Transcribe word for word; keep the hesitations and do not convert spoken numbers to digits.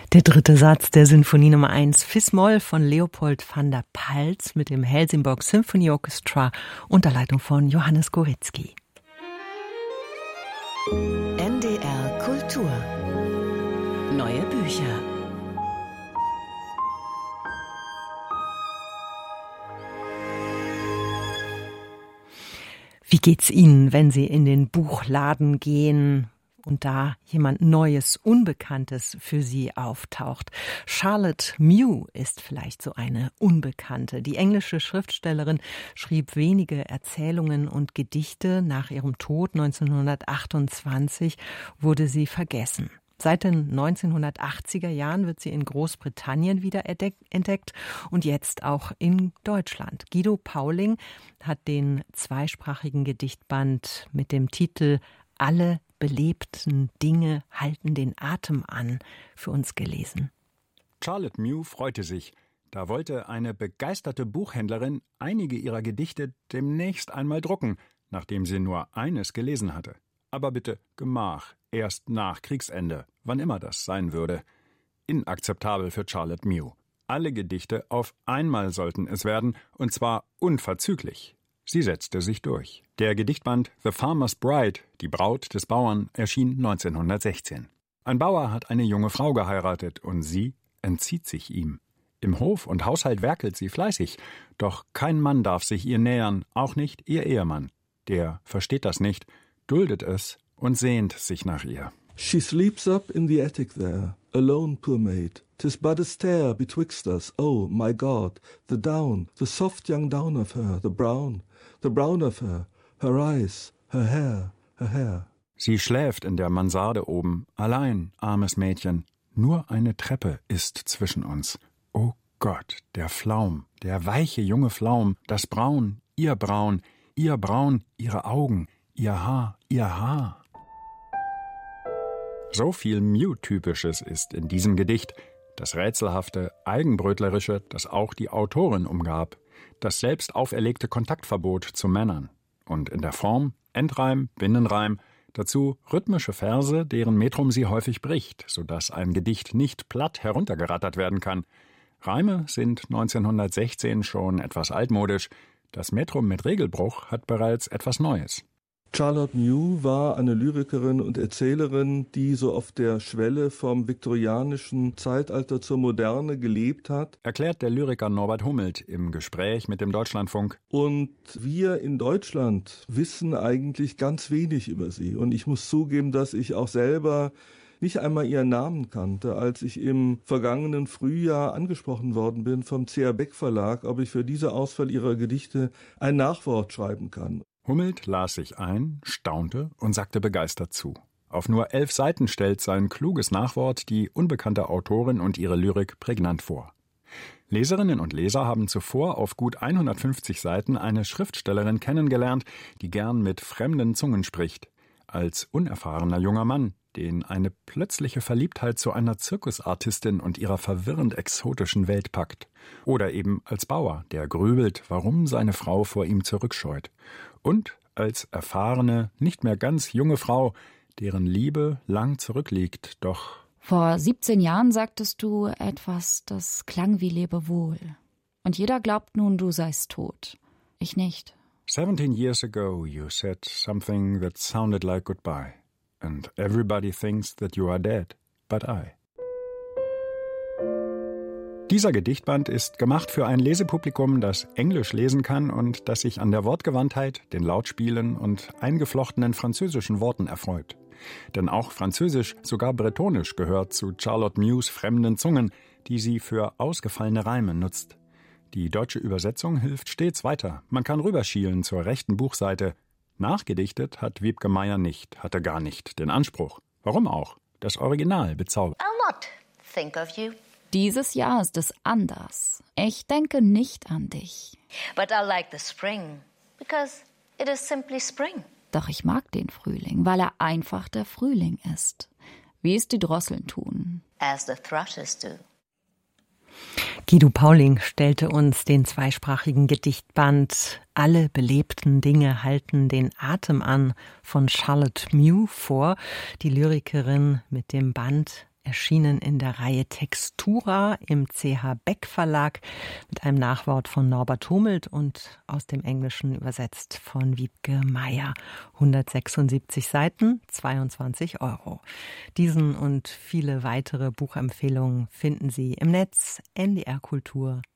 Der dritte Satz der Sinfonie Nummer eins Fis-Moll von Leopold van der Pals mit dem Helsingborg Symphony Orchestra unter Leitung von Johannes Goritzky. N D R Kultur. Neue Bücher. Wie geht's Ihnen, wenn Sie in den Buchladen gehen und da jemand Neues, Unbekanntes für Sie auftaucht? Charlotte Mew ist vielleicht so eine Unbekannte. Die englische Schriftstellerin schrieb wenige Erzählungen und Gedichte. Nach ihrem Tod neunzehnhundertachtundzwanzig wurde sie vergessen. Seit den neunzehnhundertachtziger Jahren wird sie in Großbritannien wieder entdeckt und jetzt auch in Deutschland. Guido Pauling hat den zweisprachigen Gedichtband mit dem Titel Alle belebten Dinge halten den Atem an für uns gelesen. Charlotte Mew freute sich. Da wollte eine begeisterte Buchhändlerin einige ihrer Gedichte demnächst einmal drucken, nachdem sie nur eines gelesen hatte. Aber bitte Gemach, erst nach Kriegsende, wann immer das sein würde. Inakzeptabel für Charlotte Mew. Alle Gedichte auf einmal sollten es werden, und zwar unverzüglich. Sie setzte sich durch. Der Gedichtband The Farmer's Bride, die Braut des Bauern, erschien neunzehnhundertsechzehn. Ein Bauer hat eine junge Frau geheiratet und sie entzieht sich ihm. Im Hof und Haushalt werkelt sie fleißig, doch kein Mann darf sich ihr nähern, auch nicht ihr Ehemann. Der versteht das nicht, duldet es und sehnt sich nach ihr. She sleeps up in the attic there, alone, poor maid. 'Tis but a stair betwixt us, oh, my God, the down, the soft young down of her, the brown, the brown of her, her eyes, her hair, her hair. Sie schläft in der Mansarde oben, allein, armes Mädchen. Nur eine Treppe ist zwischen uns. Oh Gott, der Flaum, der weiche junge Flaum, das Braun, ihr Braun, ihr Braun, ihre Augen, ihr Haar, ihr Haar. So viel Mew-Typisches ist in diesem Gedicht. Das rätselhafte, eigenbrötlerische, das auch die Autorin umgab. Das selbst auferlegte Kontaktverbot zu Männern. Und in der Form Endreim, Binnenreim, dazu rhythmische Verse, deren Metrum sie häufig bricht, sodass ein Gedicht nicht platt heruntergerattert werden kann. Reime sind neunzehnhundertsechzehn schon etwas altmodisch. Das Metrum mit Regelbruch hat bereits etwas Neues. Charlotte Mew war eine Lyrikerin und Erzählerin, die so auf der Schwelle vom viktorianischen Zeitalter zur Moderne gelebt hat. Erklärt der Lyriker Norbert Hummelt im Gespräch mit dem Deutschlandfunk. Und wir in Deutschland wissen eigentlich ganz wenig über sie. Und ich muss zugeben, dass ich auch selber nicht einmal ihren Namen kannte, als ich im vergangenen Frühjahr angesprochen worden bin vom C A Beck Verlag, ob ich für diese Auswahl ihrer Gedichte ein Nachwort schreiben kann. Hummelt las sich ein, staunte und sagte begeistert zu. Auf nur elf Seiten stellt sein kluges Nachwort die unbekannte Autorin und ihre Lyrik prägnant vor. Leserinnen und Leser haben zuvor auf gut hundertfünfzig Seiten eine Schriftstellerin kennengelernt, die gern mit fremden Zungen spricht. Als unerfahrener junger Mann, den eine plötzliche Verliebtheit zu einer Zirkusartistin und ihrer verwirrend exotischen Welt packt. Oder eben als Bauer, der grübelt, warum seine Frau vor ihm zurückscheut. Und als erfahrene, nicht mehr ganz junge Frau, deren Liebe lang zurückliegt, doch... Vor siebzehn Jahren sagtest du etwas, das klang wie Lebewohl. Und jeder glaubt nun, du seist tot. Ich nicht. Seventeen years ago you said something that sounded like goodbye. And everybody thinks that you are dead, but I. Dieser Gedichtband ist gemacht für ein Lesepublikum, das Englisch lesen kann und das sich an der Wortgewandtheit, den Lautspielen und eingeflochtenen französischen Worten erfreut. Denn auch Französisch, sogar Bretonisch, gehört zu Charlotte Mews fremden Zungen, die sie für ausgefallene Reime nutzt. Die deutsche Übersetzung hilft stets weiter. Man kann rüberschielen zur rechten Buchseite. Nachgedichtet hat Wiebke Meyer nicht, hatte gar nicht den Anspruch. Warum auch? Das Original bezaubert. I'll not think of you. Dieses Jahr ist es anders. Ich denke nicht an dich. But I like the spring, because it is simply spring. Doch ich mag den Frühling, weil er einfach der Frühling ist. Wie es die Drosseln tun. As the thrushes do. Guido Pauling stellte uns den zweisprachigen Gedichtband Alle belebten Dinge halten den Atem an von Charlotte Mew vor. Die Lyrikerin mit dem Band erschienen in der Reihe Textura im C H Beck Verlag mit einem Nachwort von Norbert Hummelt und aus dem Englischen übersetzt von Wiebke Meyer. hundertsechsundsiebzig Seiten, zweiundzwanzig Euro. Diesen und viele weitere Buchempfehlungen finden Sie im Netz n d r kultur punkt